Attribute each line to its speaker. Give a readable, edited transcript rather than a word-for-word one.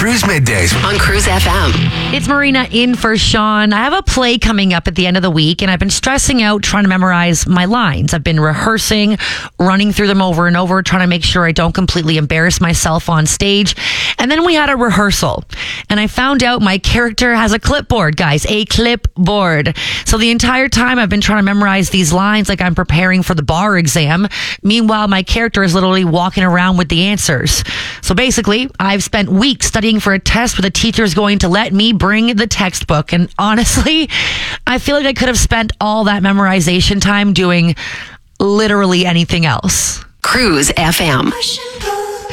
Speaker 1: Cruise Middays
Speaker 2: on Cruise FM.
Speaker 3: It's Marina in for Sean. I have a play coming up at the end of the week, and I've been stressing out trying to memorize my lines. I've been rehearsing, running through them over and over, trying to make sure I don't completely embarrass myself on stage. And then we had a rehearsal, and I found out my character has a clipboard, guys, a clipboard. So the entire time I've been trying to memorize these lines like I'm preparing for the bar exam. Meanwhile, my character is literally walking around with the answers. So basically, I've spent weeks studying for a test where the teacher is going to let me bring the textbook. And honestly, I feel like I could have spent all that memorization time doing literally anything else.
Speaker 2: Cruise FM.